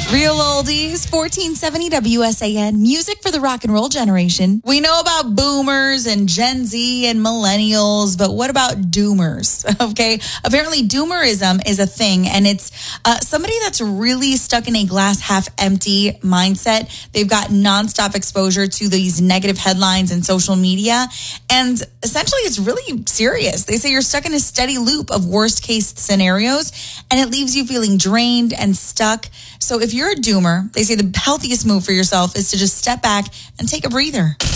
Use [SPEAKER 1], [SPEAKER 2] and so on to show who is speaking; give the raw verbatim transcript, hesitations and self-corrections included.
[SPEAKER 1] Real oldies, fourteen seventy W S A N, music for the rock and roll generation. We know about boomers and Gen Z and millennials, but what about doomers? Okay, apparently doomerism is a thing, and it's uh, somebody that's really stuck in a glass half empty mindset. They've got nonstop exposure to these negative headlines and social media, and essentially it's really serious. They say you're stuck in a steady loop of worst case scenarios, and it leaves you feeling drained and stuck. So if you're a doomer, they say the healthiest move for yourself is to just step back and take a breather.